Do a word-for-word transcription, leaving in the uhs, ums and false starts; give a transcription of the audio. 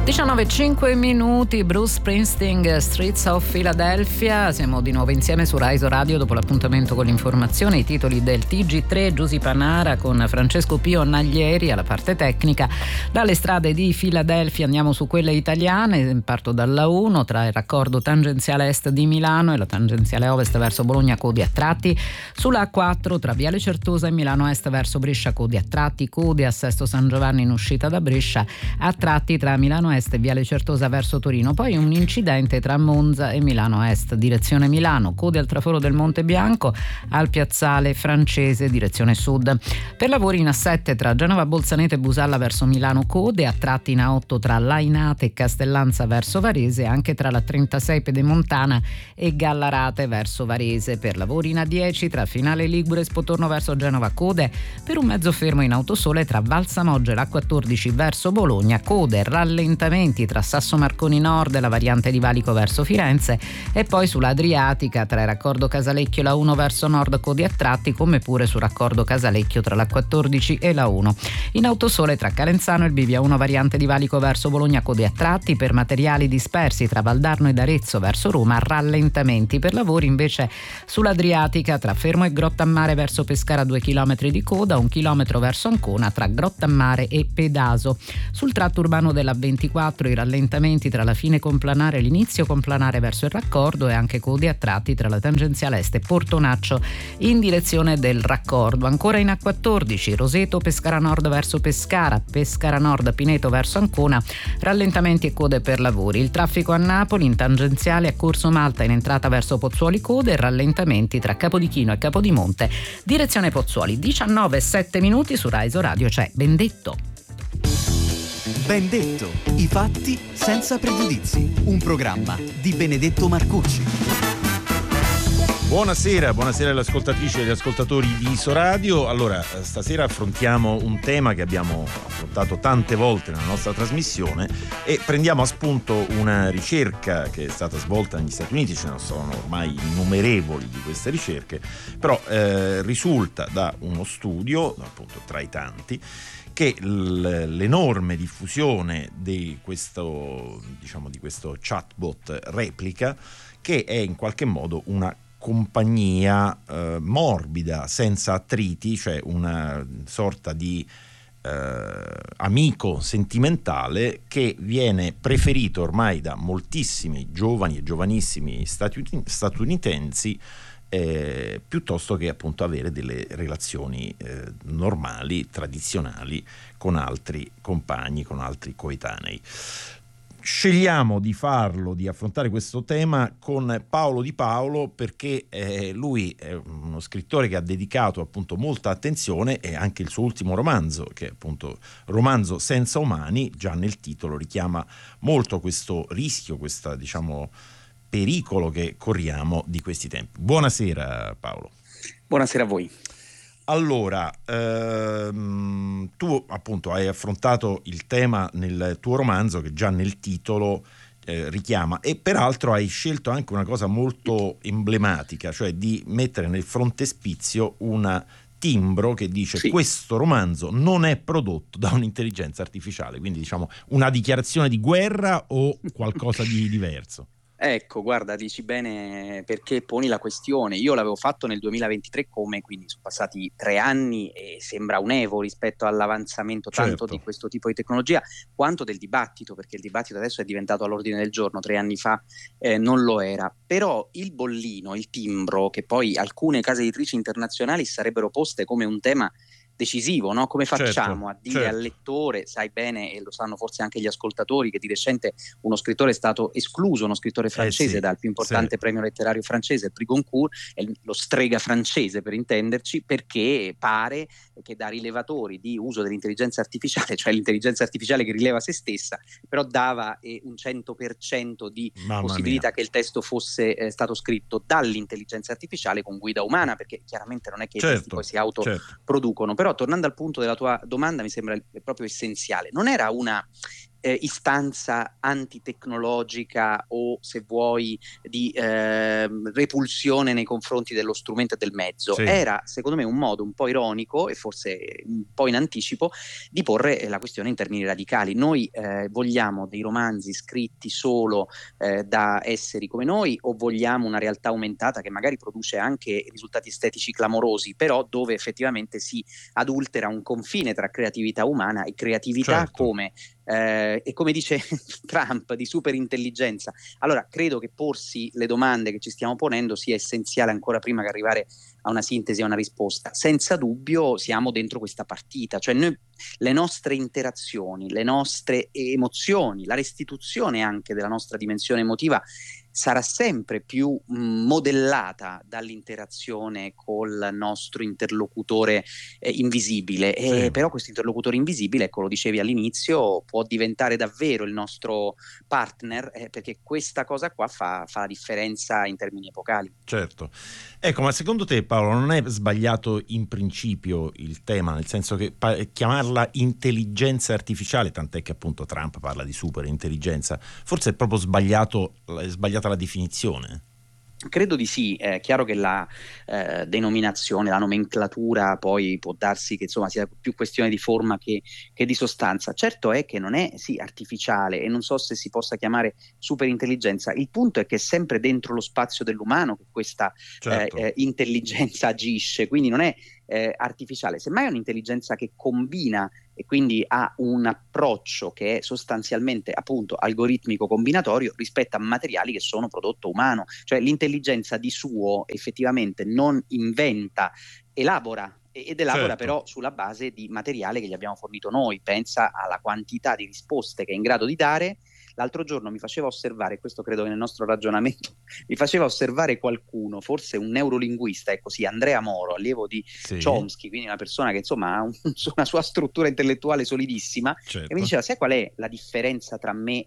diciannove e cinque minuti, Bruce Springsteen, Streets of Philadelphia. Siamo di nuovo insieme su Rai Radio dopo l'appuntamento con l'informazione, i titoli del T G tre, Giusy Panara con Francesco Pio Naglieri alla parte tecnica. Dalle strade di Philadelphia andiamo su quelle italiane, parto dalla uno, tra il raccordo tangenziale est di Milano e la tangenziale ovest verso Bologna, code a tratti. Sulla A quattro tra Viale Certosa e Milano Est verso Brescia, code a tratti, code a Sesto San Giovanni in uscita da Brescia, a tratti tra Milano Est e Viale Certosa verso Torino. Poi un incidente tra Monza e Milano Est direzione Milano, code al traforo del Monte Bianco al piazzale Francese direzione sud. Per lavori in A sette tra Genova Bolzanete e Busalla verso Milano, code a tratti in A otto tra Lainate e Castellanza verso Varese, anche tra la trentasei Pedemontana e Gallarate verso Varese. Per lavori in A dieci tra Finale Ligure e Spotorno verso Genova, code per un mezzo fermo in autosole tra Valsamoggia e l'A quattordici verso Bologna, code rallentamenti tra Sasso Marconi Nord e la variante di Valico verso Firenze, e poi sull'Adriatica tra il raccordo Casalecchio e la uno verso nord, code a tratti, come pure sul raccordo Casalecchio tra la quattordici e la uno. In autosole tra Calenzano e il Bivia uno variante di Valico verso Bologna, code a tratti. Per materiali dispersi tra Valdarno ed Arezzo verso Roma, rallentamenti. Per lavori invece sull'Adriatica tra Fermo e Grottammare verso Pescara, due chilometri di coda, un chilometro verso Ancona tra Grottammare e Pedaso. Sul tratto urbano della ventiquattro i rallentamenti tra la fine complanare e l'inizio complanare verso il raccordo, e anche code a tratti tra la tangenziale est e Portonaccio in direzione del raccordo. Ancora in A quattordici Roseto Pescara Nord verso Pescara, Pescara Nord Pineto verso Ancona, rallentamenti e code per lavori. Il traffico a Napoli in tangenziale a Corso Malta in entrata verso Pozzuoli, code e rallentamenti tra Capodichino e Capodimonte direzione Pozzuoli. diciannove e sette minuti su Rai Radio c'è Ben detto. Ben detto, i fatti senza pregiudizi, un programma di Benedetto Marcucci. Buonasera, buonasera alle ascoltatrici e agli ascoltatori di Isoradio. Allora, stasera affrontiamo un tema che abbiamo affrontato tante volte nella nostra trasmissione e prendiamo a spunto una ricerca che è stata svolta negli Stati Uniti. Ce ne sono ormai innumerevoli di queste ricerche, però eh, risulta da uno studio, appunto tra i tanti, che l'enorme diffusione di questo, diciamo, di questo chatbot Replica, che è in qualche modo una compagnia eh, morbida, senza attriti, cioè una sorta di eh, amico sentimentale che viene preferito ormai da moltissimi giovani e giovanissimi statunitensi, Eh, piuttosto che appunto avere delle relazioni eh, normali, tradizionali con altri compagni, con altri coetanei. Scegliamo di farlo, di affrontare questo tema con Paolo Di Paolo, perché eh, lui è uno scrittore che ha dedicato appunto molta attenzione, e anche il suo ultimo romanzo, che è appunto Romanzo senza umani, già nel titolo richiama molto questo rischio, questa, diciamo, pericolo che corriamo di questi tempi. Buonasera Paolo. Buonasera a voi. Allora, ehm, tu appunto hai affrontato il tema nel tuo romanzo, che già nel titolo eh, richiama, e peraltro hai scelto anche una cosa molto emblematica, cioè di mettere nel frontespizio una timbro che dice: sì, questo romanzo non è prodotto da un'intelligenza artificiale, quindi diciamo una dichiarazione di guerra o qualcosa di diverso. Ecco, guarda, dici bene perché poni la questione. Io l'avevo fatto nel duemilaventitré, come, quindi sono passati tre anni e sembra un evo rispetto all'avanzamento tanto certo. di questo tipo di tecnologia, quanto del dibattito, perché il dibattito adesso è diventato all'ordine del giorno, tre anni fa eh, non lo era. Però il bollino, il timbro, che poi alcune case editrici internazionali sarebbero poste come un tema decisivo, no? Come facciamo certo, a dire certo. al lettore, sai bene, e lo sanno forse anche gli ascoltatori, che di recente uno scrittore è stato escluso, uno scrittore francese, eh sì, dal più importante sì. premio letterario francese, il Prix Goncourt, lo strega francese per intenderci, perché pare che da rilevatori di uso dell'intelligenza artificiale, cioè l'intelligenza artificiale che rileva se stessa, però dava eh, un cento per cento di Mamma possibilità mia. che il testo fosse eh, stato scritto dall'intelligenza artificiale con guida umana, perché chiaramente non è che certo, i testi poi si autoproducono. Certo. Però tornando al punto della tua domanda, mi sembra proprio essenziale. Non era una eh, istanza antitecnologica o, se vuoi, di eh, repulsione nei confronti dello strumento e del mezzo. Sì. Era, secondo me, un modo un po' ironico e forse un po' in anticipo di porre la questione in termini radicali. Noi eh, vogliamo dei romanzi scritti solo eh, da esseri come noi, o vogliamo una realtà aumentata che magari produce anche risultati estetici clamorosi, però dove effettivamente si adultera un confine tra creatività umana e creatività, certo. come eh, e come dice Trump, di superintelligenza. Allora credo che porsi le domande che ci stiamo ponendo sia essenziale ancora prima che arrivare a una sintesi, a una risposta. Senza dubbio siamo dentro questa partita, cioè noi, le nostre interazioni, le nostre emozioni, la restituzione anche della nostra dimensione emotiva sarà sempre più mh, modellata dall'interazione col nostro interlocutore eh, invisibile. Sì. E però questo interlocutore invisibile, ecco, lo dicevi all'inizio, può diventare davvero il nostro partner, eh, perché questa cosa qua fa, fa la differenza in termini epocali. Certo. Ecco, ma secondo te, Paolo, non è sbagliato in principio il tema, nel senso che pa- chiamarla intelligenza artificiale, tant'è che appunto Trump parla di superintelligenza, forse è proprio sbagliato, è sbagliata la definizione? Credo di sì. È chiaro che la eh, denominazione, la nomenclatura poi può darsi che insomma sia più questione di forma che, che di sostanza. Certo è che non è sì artificiale, e non so se si possa chiamare superintelligenza. Il punto è che è sempre dentro lo spazio dell'umano che questa Certo. eh, eh, intelligenza agisce, quindi non è eh, artificiale, semmai è un'intelligenza che combina e quindi ha un approccio che è sostanzialmente appunto algoritmico combinatorio rispetto a materiali che sono prodotto umano. Cioè l'intelligenza di suo effettivamente non inventa, elabora ed elabora Certo. però sulla base di materiale che gli abbiamo fornito noi. Pensa alla quantità di risposte che è in grado di dare. L'altro giorno mi faceva osservare, questo credo che nel nostro ragionamento mi faceva osservare qualcuno, forse un neurolinguista, è così, Andrea Moro, allievo di Sì. Chomsky, quindi una persona che insomma ha un, una sua struttura intellettuale solidissima, Certo. e mi diceva: sai qual è la differenza tra me